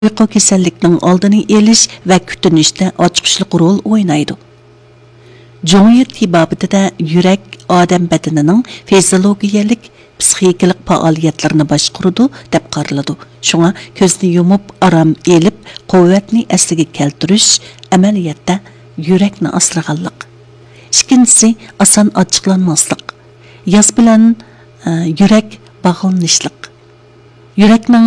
uyqu kasallikning oldini olish va kutinishda ochiqishliq rol o'ynaydi. Jumhuriyet tibbiyotida yurak odam badanining fiziologiyalik psixikalik faoliyatlarini boshqaradi deb qaraladi. Shunga ko'zni yumib aram elib quvvatni asliga keltirish amaliyotda yurakni asraganlik. Ikkinchisi oson ochiqlanmaslik. Yoz bilan yurak bog'lanishlik. Yurakning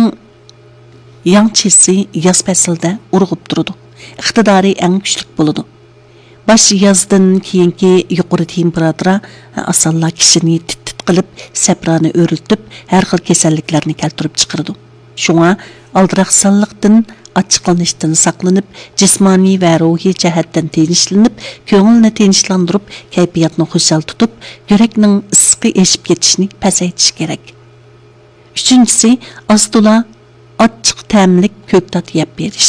yangchisi yoz faslida urg'ib turadi. Iqtidori eng kuchli bo'ladi. Baş yazdan keyingi yuqori temperatura asonla kishini tit qilib, saprani o'riltib, har xil kasalliklarni keltirib chiqaradi. Shunga aldiroq sonliqdan, ochiqlanishdan saqlanib, jismoniy va ruhiy jihatdan tinchlanib, ko'ngilni tinchlantirib, kayfiyatni xushal tutib, yurakning issiqi eshib ketishini pasaytish kerak. Uchinchisi, ostola ochiq ta'mlik ko'ktat yeb berish.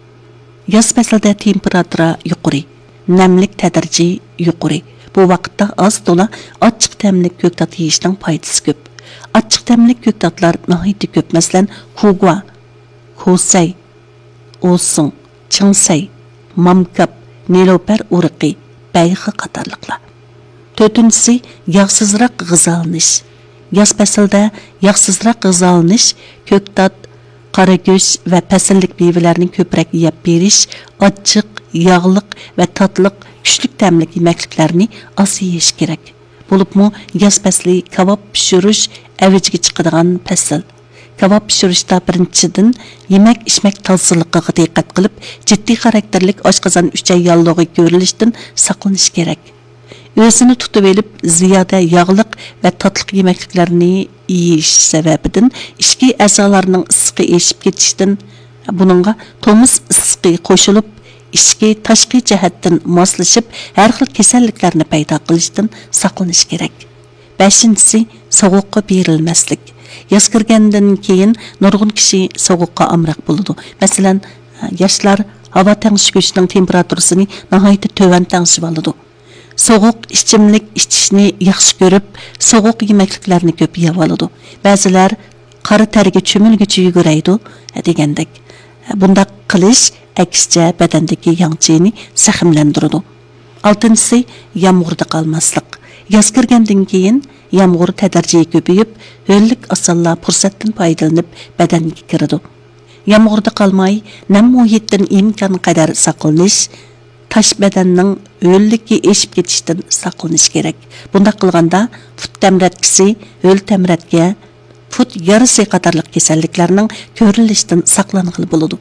Yoz faslida temperatura yuqori, namlik tadrijiy yuqori. Bu vaqtda az to'la ochiq ta'mlik ko'ktat yeyishning foydasi ko'p. Ochiq ta'mlik ko'ktatlar nihoyatda ko'p. Masalan, kugwa, kosay, osun, chingsay, mamkap, neloper urug'i, bayxi qatorliqlar. To'rtinchisi, yog'sizroq g'izalanish. Yoz faslida yog'sizroq g'izalanish, ko'ktat, qora go'sht va fasllik mevalarni ko'proq yeb berish, ochiq, yağlıq və tatlıq, küçlük təmlik yeməkliklərini az yeyiş kerak. Bulubmu yaz fasli kebab pişirish əvəciga chiqadigan fasl. Kebab pişirishda birinchidan yemək içmək tozaligiga diqqat qilib, jiddiy xarakterlik oshqozon uchay yallig'i ko'rilishdan saqlanish kerak. O'zini tutib elib, ziyoda yağlıq və tatlıq yeməkliklərini yeyish sababidan ichki a'zolarning issiqi eshib ketishdan, buningga tomuz issiqi qo'shilib ichki tashqi jihatdan moslashib har xil kasalliklarni paydo qilishdan saqlanish kerak. 5-si sovuqqa berilmaslik. Yoz kirgandan keyin nurg'un kishi sovuqqa amroq bo'ladi. Masalan, yoshlar havo tengishguchining temperaturasini nihoyatda to'van tengishib oladi. Sovuq ichimlik ichishni yaxshi ko'rib, sovuq yemakliklarni ko'p yeb oladi. Ba'zilar qora targa cho'milguchi yuguraydi degandek. Bunda qilish aksicha badandagi yongchini sahimlantiradi. 6-si yomg'irda qolmaslik. Yoz kirgandan keyin yomg'ir tadrijiy ko'payib, ho'llik osonla fursatdan foydalanib badanga kiradi. Yomg'irda qolmay, nam muhitdan imkon qadar saqlanish, tash badanning ho'lligi eshib ketishdan saqlanish kerak. Bunda qilganda fut tamratkisi, ho'l tamratga, fut yarisi qatorliq kasalliklarning ko'rilishidan saqlangan bo'ladi.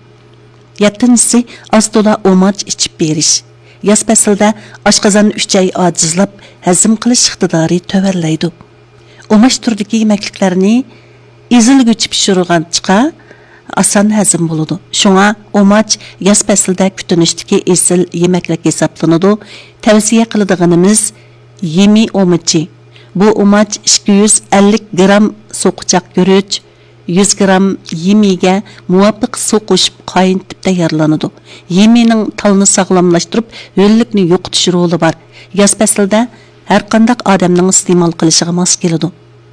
7-si astola omoch ichib berish. Yoz faslida oshqozon uchay ojizlab, hazm qilish iqtidori to'vallaydi. Omoch turdagi yemekliklarni ezilguchi pishirgancha oson hazm bo'ladi. Shunga omoch yoz faslida kutinishdagi esil yemeklik hisoblanadi. Tavsiya qiladiganimiz yemi omochi. Bu omoch 250 gram so'qichaq guruch, 100 gram yemiga muvofiq suv qo'shib qaynatib tayyorlanadi. Yemining talni sog'lomlashtirib, ho'llikni yo'qotish roli bor. Yoz faslida har qanday odamning iste'mol qilishiga mos keladi.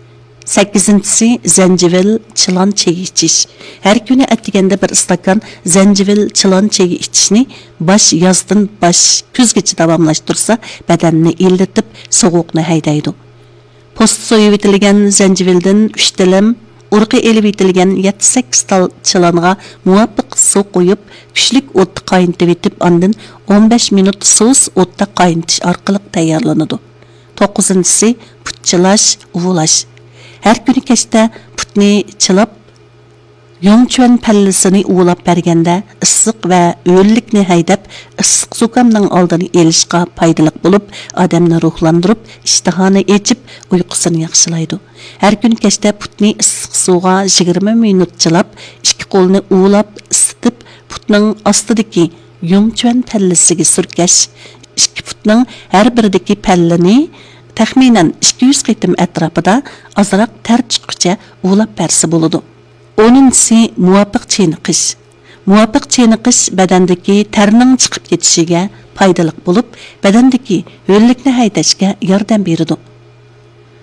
8-si zanjivil chilon chayi ichish. Har kuni atiganda bir stakan zanjivil chilon chayi ichishni bosh yozdan bosh kuzgacha davomlashtirsa, badanni illatib, sovuqni haydaydi. Post so'yib etilgan zanjivildan 3 tilim, urqi elib etilgan 7-8 tal chilonga muvofiq suv qo'yib, kuchlik o'tda qaynatib etib, ondan 15 minut so'z o'tda qaynatish orqali tayyorlanadi. 9-si putchilash, uvulash. Har kuni kechda putni chilab, yongchuan pallisini uvulab berganda issiq va o'llikni haydab, issiq zukamning oldini elishga foydali bo'lib, odamni ruhlantirib, ishtihoni echib, uyqusini yaxshilaydi. Har kuni kechda putni issiq suvga 20 minut chilab, ikki qo'lni uvulab, isitib, putning ostidagi yongchuan pallisiga surkash. Ikki putning har biridagi pallini taxminan 200 qitim atrofida ozroq tar chiqquncha uvulab bersa bo'ladi. 10-si muvofiq cheniqish. Muvofiq cheniqish badandagi tarning chiqib ketishiga foydali bo'lib, badandagi ho'llikni haydashga yordam beradi.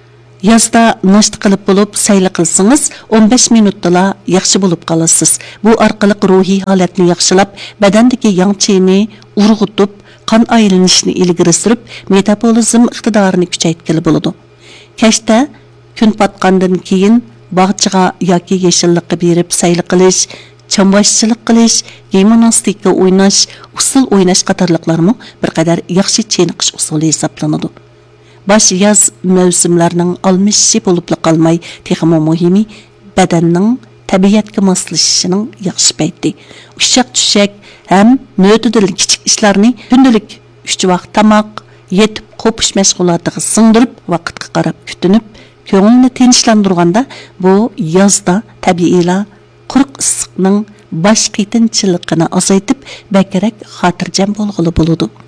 Yazda naşta qilib bo'lib sayli qilsangiz 15 minutdala yaxshi bo'lib qolasiz. Bu orqali ruhiy holatni yaxshilab, badandagi yangchini urg'utib, qon aylanishini ilgari surib, metabolizm iqtidorini kuchaytirib bo'ladi. Kashda kun patqandan keyin bog'chiga yoki yeshillikqa berib sayli qilish, chamboshchilik qilish, gimnastika o'ynash, usul o'ynash qatorliqlarmi bir qadar yaxshi cheniqish usuli hisoblanadi. Baş yaz mövsümlərinin almışı olubla qalmay, texmo muhimi bədanның təbiyyətə moslaşışının yaxşı payti. Uşaq düşək həm növdədil kiçik işlərni gündəlik 3 vaxt tamaq, yetib qopuş məşğulatığı sındırıb, vaqtqa qarab kütünüb, köngülni tinchlandırğanda bu yazda təbiiyla quruq issiqning baş qitinçiliqini azaytıb, bəkərək xatircəm bolğulu buludu.